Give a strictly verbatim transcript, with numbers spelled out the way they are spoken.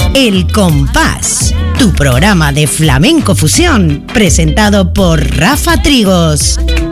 El Compás, tu programa de flamenco fusión, presentado por Rafa Trigos.